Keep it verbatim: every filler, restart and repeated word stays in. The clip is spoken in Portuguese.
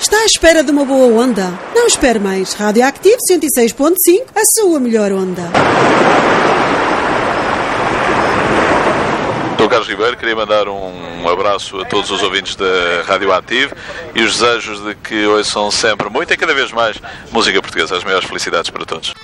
Está à espera de uma boa onda? Não espere mais. Radioactivo cento e seis ponto cinco, a sua melhor onda. Sou Carlos Ribeiro, queria mandar um abraço a todos os ouvintes da Radioactivo e os desejos de que ouçam sempre muito e cada vez mais música portuguesa. As maiores felicidades para todos.